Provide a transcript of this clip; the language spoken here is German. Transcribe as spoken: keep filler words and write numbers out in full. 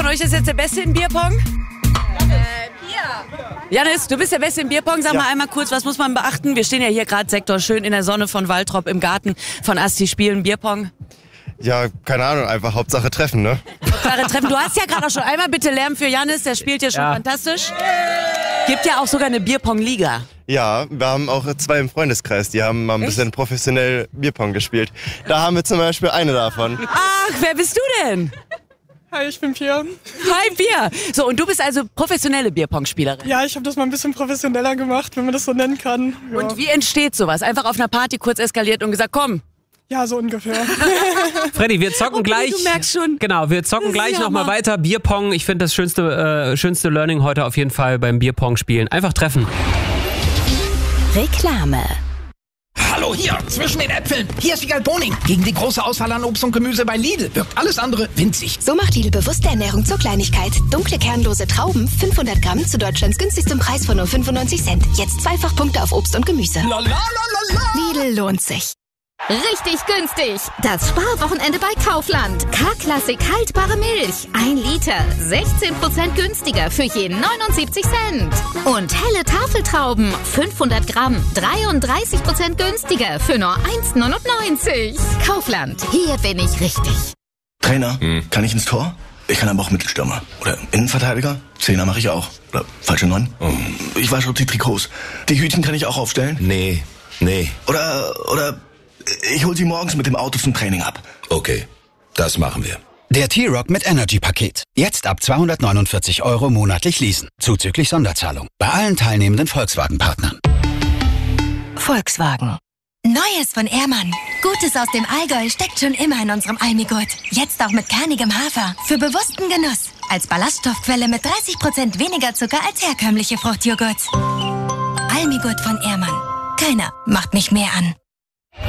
von euch ist jetzt der Beste im Bierpong? Janis, du bist der Beste im Bierpong. Sag Ja. mal einmal kurz, was muss man beachten? Wir stehen ja hier gerade Sektor schön in der Sonne von Waltrop im Garten von Asti spielen Bierpong. Ja, keine Ahnung, einfach Hauptsache treffen, ne? Hauptsache treffen. Du hast ja gerade auch schon einmal bitte Lärm für Janis, der spielt ja schon Ja. fantastisch. Gibt ja auch sogar eine Bierpong-Liga. Ja, wir haben auch zwei im Freundeskreis, die haben mal ein bisschen professionell Bierpong gespielt. Da haben wir zum Beispiel eine davon. Ach, wer bist du denn? Hi, ich bin Pia. Hi, Bier. So, und du bist also professionelle Bierpong-Spielerin. Ja, ich habe das mal ein bisschen professioneller gemacht, wenn man das so nennen kann. Ja, Und wie entsteht sowas? Einfach auf einer Party kurz eskaliert und gesagt, komm. ja so ungefähr. Freddy, wir zocken Okay, gleich. du merkst schon. Genau, wir zocken Das ist gleich ja nochmal Hammer. weiter. Bierpong, ich finde das schönste, äh, schönste Learning heute auf jeden Fall beim Bierpong spielen. Einfach treffen. Reklame. Hallo hier, zwischen den Äpfeln. Hier ist Wiegald Boning. Gegen die große Auswahl an Obst und Gemüse bei Lidl wirkt alles andere winzig. So macht Lidl bewusste Ernährung zur Kleinigkeit. Dunkle kernlose Trauben, fünfhundert Gramm zu Deutschlands günstigstem Preis von nur fünfundneunzig Cent. Jetzt zweifach Punkte auf Obst und Gemüse. La, la, la, la, la. Lidl lohnt sich. Richtig günstig. Das Sparwochenende bei Kaufland. K-Klassik haltbare Milch. Ein Liter. sechzehn Prozent günstiger für je neunundsiebzig Cent. Und helle Tafeltrauben. fünfhundert Gramm. dreiunddreißig Prozent günstiger für nur eins neunundneunzig. Kaufland. Hier bin ich richtig. Trainer, kann ich ins Tor? Ich kann aber auch Mittelstürmer. Oder Innenverteidiger? Zehner mache ich auch. Oder falsche Neun? Ich wasche auch die Trikots. Die Hütchen kann ich auch aufstellen? Nee, nee. Oder, oder ich hol sie morgens mit dem Auto zum Training ab. Okay, das machen wir. Der T-Rock mit Energy-Paket. Jetzt ab zweihundertneunundvierzig Euro monatlich leasen. Zuzüglich Sonderzahlung. Bei allen teilnehmenden Volkswagen-Partnern. Volkswagen. Neues von Ehrmann. Gutes aus dem Allgäu steckt schon immer in unserem Almigurt. Jetzt auch mit kernigem Hafer. Für bewussten Genuss. Als Ballaststoffquelle mit dreißig Prozent weniger Zucker als herkömmliche Fruchtjoghurts. Almigurt von Ehrmann. Keiner macht mich mehr an.